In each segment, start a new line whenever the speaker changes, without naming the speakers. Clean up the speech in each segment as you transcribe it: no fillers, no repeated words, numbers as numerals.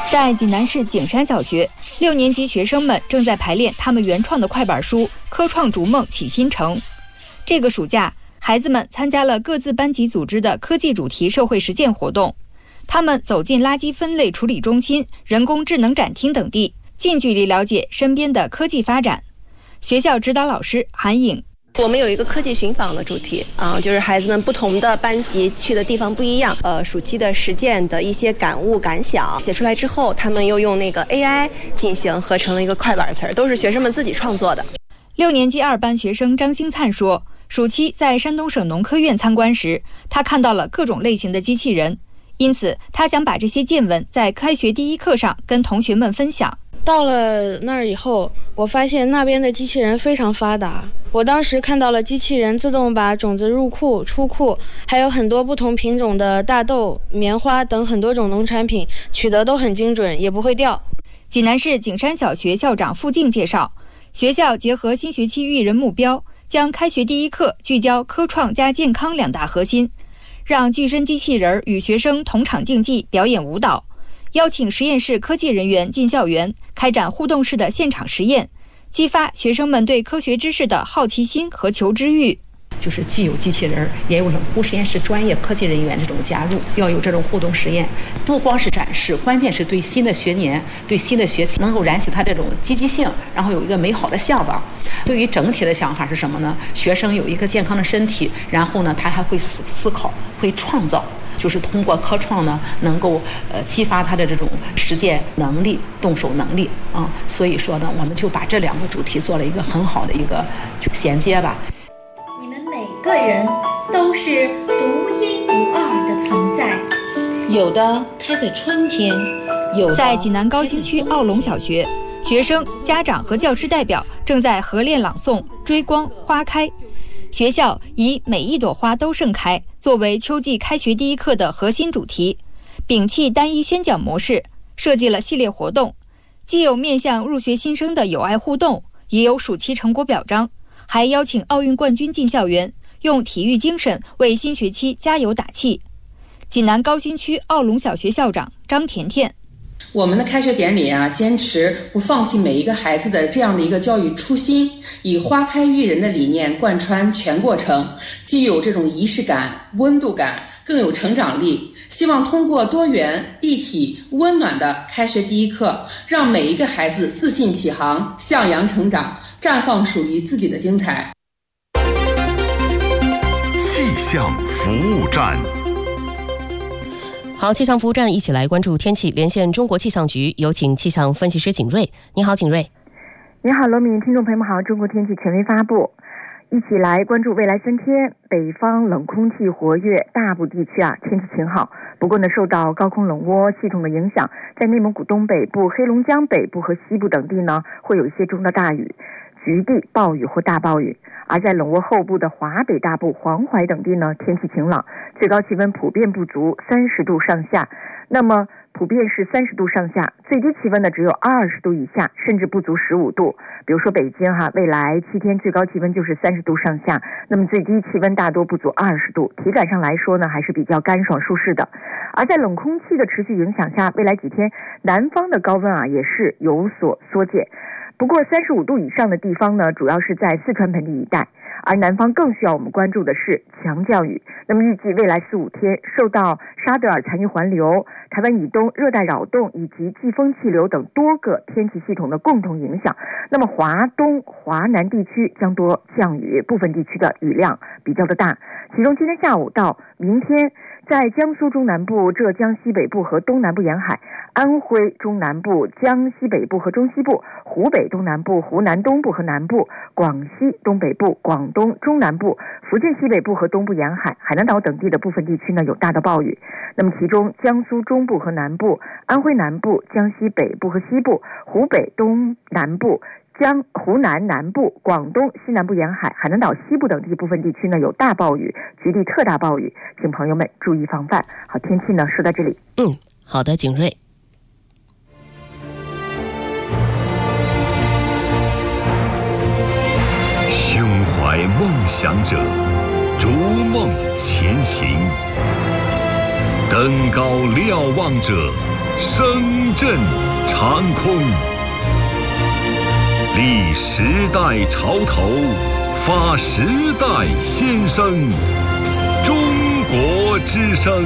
在济南市景山小学，6年级学生们正在排练他们原创的快板书《科创逐梦启新城》。这个暑假，孩子们参加了各自班级组织的科技主题社会实践活动。他们走进垃圾分类处理中心、人工智能展厅等地，近距离了解身边的科技发展。学校指导老师韩颖。
我们有一个科技寻访的主题就是孩子们不同的班级去的地方不一样，暑期的实践的一些感悟感想写出来之后，他们又用那个 AI 进行合成了一个快板词儿，都是学生们自己创作的。
6年级2班学生张兴灿说，暑期在山东省农科院参观时，他看到了各种类型的机器人，因此他想把这些见闻在开学第一课上跟同学们分享。
到了那儿以后，我发现那边的机器人非常发达。我当时看到了机器人自动把种子入库、出库，还有很多不同品种的大豆、棉花等很多种农产品，取得都很精准，也不会掉。
济南市景山小学校长付静介绍，学校结合新学期育人目标，将开学第一课聚焦科创加健康2大核心，让具身机器人与学生同场竞技表演舞蹈，邀请实验室科技人员进校园开展互动式的现场实验，激发学生们对科学知识的好奇心和求知欲。
就是既有机器人，也有冷湖实验室专业科技人员这种加入，要有这种互动实验，不光是展示，关键是对新的学年、对新的学期能够燃起他这种积极性，然后有一个美好的向往。对于整体的想法是什么呢？学生有一个健康的身体，然后呢，他还会思考，会创造。就是通过科创呢，能够激发他的这种实践能力、动手能力所以说呢，我们就把这2个主题做了一个很好的一个衔接吧。
你们每个人都是独一无二的存在，
有的开在春天，有的
在济南高新区奥龙小学，学生、家长和教师代表正在合练朗诵《追光花开》。学校以每一朵花都盛开作为秋季开学第一课的核心主题，摒弃单一宣讲模式，设计了系列活动，既有面向入学新生的友爱互动，也有暑期成果表彰，还邀请奥运冠军进校园，用体育精神为新学期加油打气。济南高新区奥龙小学校长张甜甜。
我们的开学典礼坚持不放弃每一个孩子的这样的一个教育初心，以花开育人的理念贯穿全过程，既有这种仪式感、温度感，更有成长力。希望通过多元、立体、温暖的开学第一课，让每一个孩子自信起航，向阳成长，绽放属于自己的精彩。
气象服务站。
好，气象服务站一起来关注天气，连线中国气象局，有请气象分析师景睿。你好，景睿。
你好，罗敏，听众朋友们好，中国天气权威发布，一起来关注未来3天。北方冷空气活跃，大部地区天气晴好。不过呢，受到高空冷涡系统的影响，在内蒙古东北部、黑龙江北部和西部等地呢，会有一些中到大雨，局地暴雨或大暴雨。而在冷涡后部的华北大部、黄淮等地呢，天气晴朗，最高气温普遍不足30度上下。那么普遍是30度上下，最低气温呢只有20度以下，甚至不足15度。比如说北京未来7天最高气温就是30度上下，那么最低气温大多不足20度，体感上来说呢还是比较干爽舒适的。而在冷空气的持续影响下，未来几天南方的高温也是有所缩减。不过35度以上的地方呢，主要是在四川盆地一带，而南方更需要我们关注的是强降雨。那么预计未来4-5天，受到沙德尔残余环流、台湾以东热带扰动以及季风气流等多个天气系统的共同影响，那么华东、华南地区将多降雨，部分地区的雨量比较的大。其中今天下午到明天，在江苏中南部、浙江西北部和东南部沿海、安徽中南部、江西北部和中西部、湖北东南部、湖南东部和南部、广西东北部、广东中南部、福建西北部和东部沿海、海南岛等地的部分地区呢有大到暴雨。那么其中江苏中部和南部、安徽南部、江西北部和西部、湖北东南部、湖南南部、广东西南部沿海、海南岛西部等地部分地区呢有大暴雨，局地特大暴雨，请朋友们注意防范。好，天气呢说到这里。
好的，景睿。
胸怀梦想者，逐梦前行。 登高瞭望者，声震长空。立时代潮头，发时代先声。中国之声。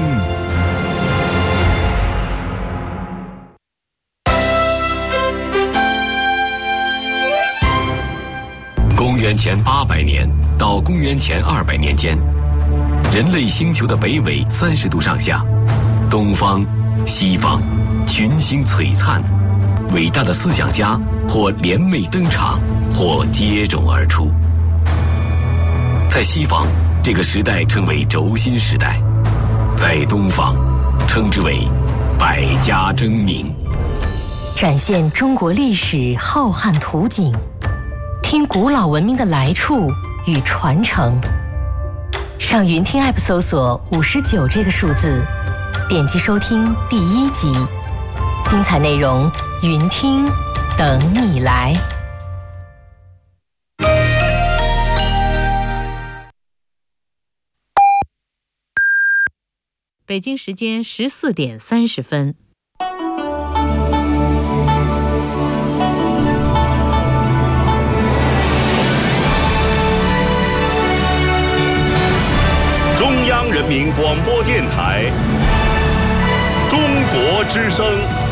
公元前800年到公元前200年间，人类星球的北纬30度上下，东方、西方群星璀璨，伟大的思想家或联袂登场，或接踵而出。在西方，这个时代称为轴心时代；在东方，称之为百家争鸣。
展现中国历史浩瀚图景，听古老文明的来处与传承。上云听 App 搜索59这个数字，点击收听第1集，精彩内容云听等你来。
北京时间14点30分。
中央人民广播电台，中国之声。